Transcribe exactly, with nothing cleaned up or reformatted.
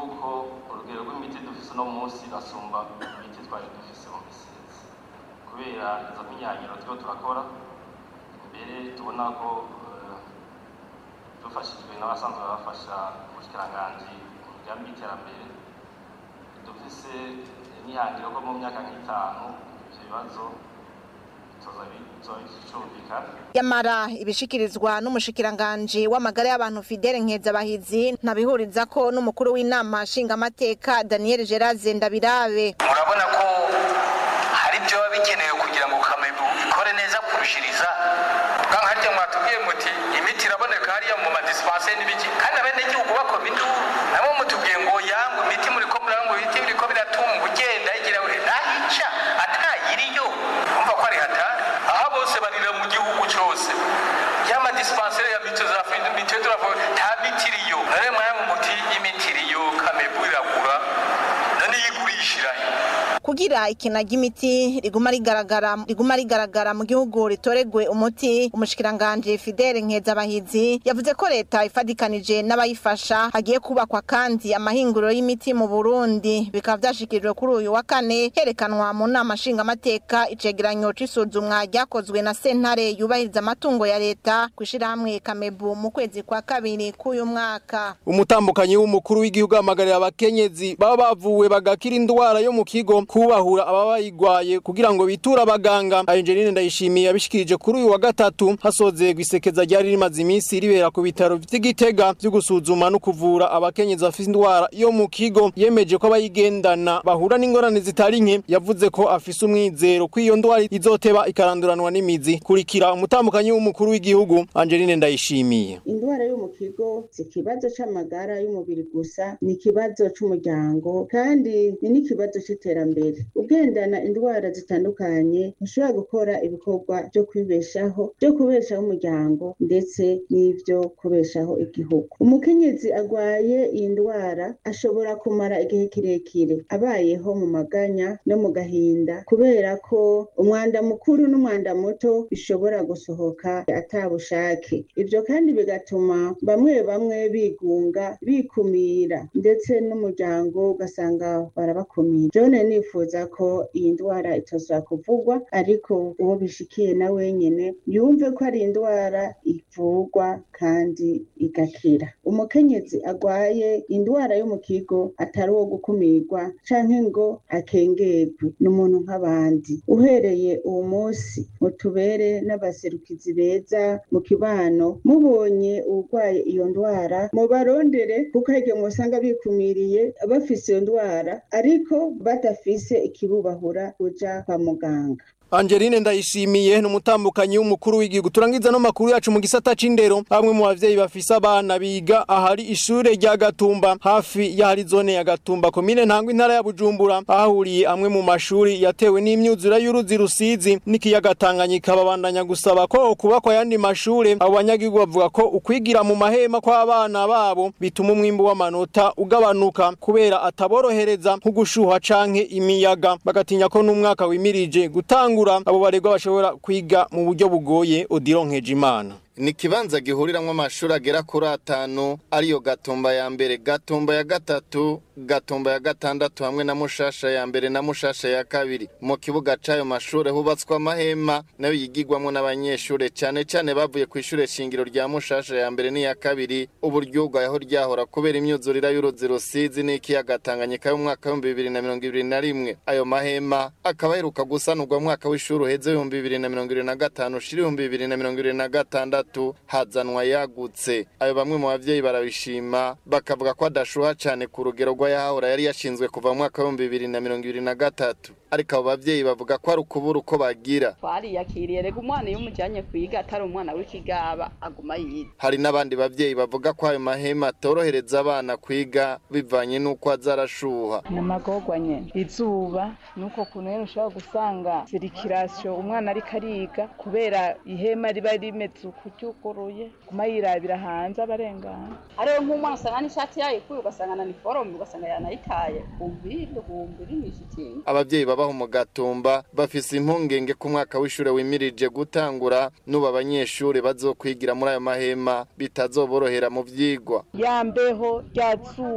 yuko urugero rw'imiti dufise no munsi rasumba imiti twari dufise mu misizi kubera izo minyanyiro twe turakora mbere tubona ko dufashijwe n'abasanzwe bafasha ubushikiranganje mu migambi y'iterambere dufise n'ihangiro ko mu myaka nk'itanu ivyo bibazo yamara ibishikirizwa n'umushikiranganje w'amagara y'abantu Fidele Nkezabahizi ntabihuriza ko n'umukuru w'inama nshingamateka Daniel Gerard Ndabirabe. Murabona ko hari byo bikenewe kugira ngo Kamebu ikore neza kurushiriza kandi harya mwatubwiye muti imiti iraboneka hariya mu madispensaire n'ibiki kandi abene gihugu bakomita nabo mutubwiye ngo yangu imiti muri ko murango ibiti biriko biratunga ugenda igira we nahica atayiriyo umva ko ari hatari aha bose barira mu gihugu cyose yama dispensaire ya miti za findi miti turavo ta mitiriyo nare mwaya mu muti imitiriyo Kamebu iragura nani yigurishira kugira ikina ry'imiti riguma rigaragara riguma rigaragara mu gihugu ritoregwe umuti umushikiranganje Fidele Nkezabahizi yavuze ko leta ifadikanije n'abayifasha hagiye kubakwa kandi amahinguriro y'imiti mu Burundi bikaba byashikirijwe kuri uyu wa kane herekanwa mu nama nshingamateka icegeranyo c'isuzumwa ryakozwe na sentare yubahiriza amatungo ya leta kwishira hamwe Kamebu mu kwezi kwa kabiri k'uyu mwaka. Umutambukanyi w'umukuru w'igihugu amagarira abakenyezi baba bavuwe bagakira indwara yo mu kigo kubahura ababayigwaye kugira ngo bitura abaganga. Angeline Ndayishimiye yabishikirije kuri uyu wa gatatu hasoze gwisekeza ryari rimaze iminsi ribera ku bitaro vy'Igitega byo gusuzuma no kuvura abakenyezi bafite indwara yo mu kigo. Yemeje ko abayigendana bahura n'ingorane zitari nke, yavuze ko afise umwizero ko iyo ndwara izoteba ikaranduranwa n'imizi. Kurikira umutambukanyi w'umukuru w'igihugu Angeline Ndayishimiye. Indwara yo mu kigo si kibazo c'amagara y'umubiri gusa, ni kibazo c'umuryango kandi ni n'ikibazo c'iterambere. Ugendana indwara zitandukanye ushobora gukora ibikorwa byo kwibeshaho byo kubeshaho umuryango ndetse n'ivyo kubeshaho igihugu. Umukenyezi agwaye iyi ndwara ashobora kumara igihe kirekire abayeho mu maganya no mu gahinda kubera ko umwanda mukuru n'umwanda muto bishobora gusohoka atabushake. Ivyo kandi bigatuma bamwe bamwe bigunga bikumira ndetse n'umuryango ugasanga barabakumira. Jone nifuza ko iyi ndwara itazwa kuvugwa ariko uwo bishikiye na wenyene yumve ko ari indwara ivugwa kandi igakira. Umukenyezi agwaye indwara yo mu kigo atari uwo gukumirwa canke ngo akengerwe n'umuntu nk'abandi. Uhereye uwo munsi mutubere n'abaserukizi beza mu kibano, mubonye urwaye iyo ndwara mubarondere kuko hirya musanga bikumiriye bafise iyo ndwara ariko badafise ikibubahura kuja kwa muganga. Angeline Ndayishimiye n'umutambukanyi w'umukuru w'igihugu. Turangiza no makuru yacu mu gisata c'indero. Bamwe mu bavyeyi bafise abana biga ahari ishure rya Gatumba hafi ya hari zone ya Gatumba komine Ntangwa intara ya Bujumbura ahuriye amwe mu mashuri yatewe n'imyuzura y'uruzi Rusizi n'ikiyaga Tanganyika babandanya gusaba ko kubakwa yandi mashure. Abo banyagihugu bavuga ko ukwigira mu mahema kwa abana babo bituma umwimbu w'amanota ugabanuka kubera ataborohereza nko gushuha canke imiyaga, bagatinya ko n'umwaka wimirije gutanga abo baregwa bashobora kwiga mu buryo bugoye. Odilon Nkejimana. Ni kibanza gihuriramwo amashuri agera kuri atanu ariyo Gatumba ya mbere, Gatumba ya gatatu, Gatumba ya gatandatu hamwe na Mushasha ya mbere na Mushasha ya kabiri. Mu kibuga c'ayo mashure hubatswe amahema nayo yigigwamwo n'abanyeshure cyane cyane bavuye ku ishure shingiro rya Mushasha ya mbere ni ya kabiri. Uburyuga yaho ryahora kubera imyuzurira y'uruzi Rusizi n'ikiyaga Tanganyika yo mwaka wa bibiri na mirongo ibiri na rimwe. Ayo mahema akaba heruka gusanurwa mwaka w'ishuri uheze bibiri na mirongo ibiri na gatanu ushira bibiri na mirongo ibiri na gatandatu hazanwa yagutse. Ayo bamwe mu bavyeyi barabishima bakavuga ko adashuha cyane ku rugero rwa yahora yari yashinzwe kuva mu mwaka wa bibiri na mirongo ibiri na gatatu. Ariko abo bavyeyi bavuga ko ari ukubura uko bagira. Twari yakiriye rega umwana iyo mujanye kwiga atari umwana w'ikigaba aguma yiga. Hari n'abandi bavyeyi bavuga ko ayo mahema atorohereza abana kwiga bivanye nuko azarashuha. Namagogwa nyene izuba nuko kunene ushobora gusanga circulation umwana ari kariga kubera ihema riba rimeze ukutyukuruye kuma yirabira hanze abarengana. Ariyo nk'umwana usanga n'ishati yayo kuyo ugasanga na uniforme ugasanga yanayitaye kumbire kumbire n'ishitingi. Abavyeyi babaho mu Gatumba bafise impungenge ku mwaka w'ishure wimirije gutangura nuba abanyeshure bazokwigira muri ayo mahema bitazoborohera mu vyigwa. Yambeho ryazu